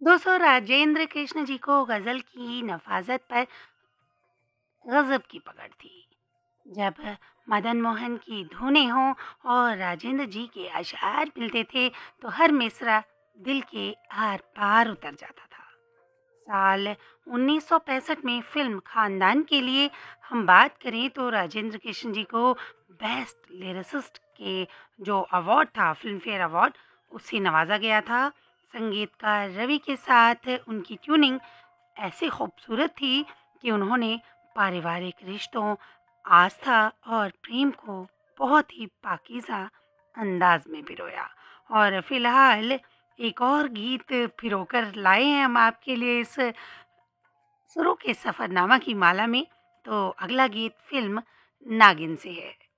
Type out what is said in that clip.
दोस्तों, राजेंद्र कृष्ण जी को गज़ल की नफ़ाज़त पर गज़ब की पकड़ थी। जब मदन मोहन की धुनें हों और राजेंद्र जी के अशआर मिलते थे, तो हर मिसरा दिल के आर-पार उतर जाता था। साल 1965 में फ़िल्म खानदान के लिए हम बात करें तो राजेंद्र कृष्ण जी को बेस्ट लिरिसिस्ट के जो अवार्ड था, फ़िल्म फेयर अवार्ड, उससे नवाज़ा गया था। संगीतकार रवि के साथ उनकी ट्यूनिंग ऐसी खूबसूरत थी कि उन्होंने पारिवारिक रिश्तों, आस्था और प्रेम को बहुत ही पाकीज़ा अंदाज में पिरोया। और फिलहाल एक और गीत पिरोकर लाए हैं हम आपके लिए इस सुरों के सफ़रनामा की माला में। तो अगला गीत फ़िल्म नागिन से है।